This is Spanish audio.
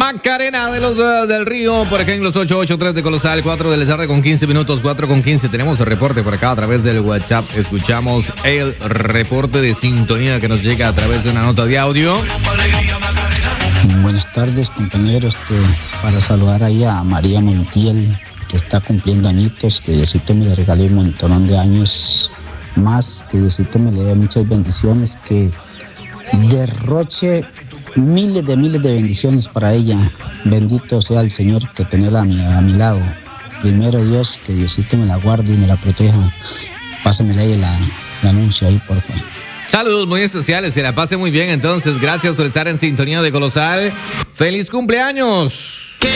Macarena de los del Río, por acá en los 883 de Colosal, 4 de la tarde con 15 minutos, 4 con 15. Tenemos el reporte por acá a través del WhatsApp. Escuchamos el reporte de sintonía que nos llega a través de una nota de audio. Buenas tardes, compañeros. Para saludar ahí a María Montiel, que está cumpliendo añitos, que Diosito me le regale un montón de años más, que Diosito me le dé muchas bendiciones, que derroche miles de bendiciones para ella. Bendito sea el Señor que tenerla a mi lado. Primero Dios, que Diosito me la guarde y me la proteja. Pásenme ahí el anuncio ahí, por favor. Saludos muy especiales, que la pase muy bien entonces. Gracias por estar en sintonía de Colosal. ¡Feliz cumpleaños!